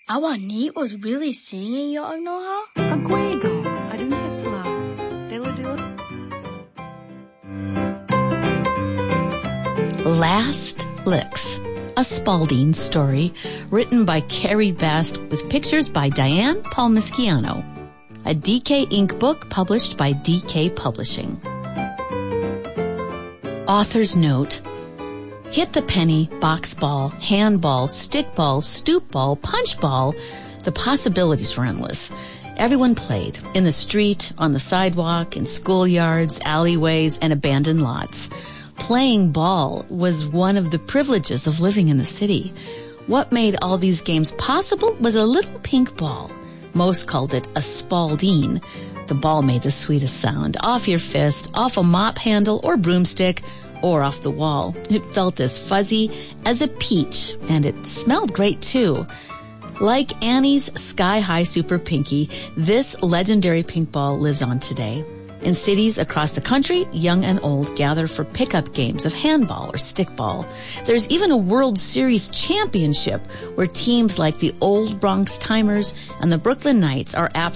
Our neat was really singing, jag know how? Aguego. Arunetzla. Last Licks, a Spalding story written by Carrie Best with pictures by Diane Palmisciano. A DK Ink book published by DK Publishing. Author's note: hit the penny, box ball, handball, stickball, stoop ball, punch ball. The possibilities were endless. Everyone played in the street, on the sidewalk, in schoolyards, alleyways, and abandoned lots. Playing ball was one of the privileges of living in the city. What made all these games possible was a little pink ball. Most called it a Spalding. The ball made the sweetest sound. Off your fist, off a mop handle or broomstick, or off the wall. It felt as fuzzy as a peach, and it smelled great too. Like Annie's Sky High Super Pinky, this legendary pink ball lives on today. In cities across the country, young and old gather for pickup games of handball or stickball. There's even a World Series championship where teams like the Old Bronx Timers and the Brooklyn Knights are apt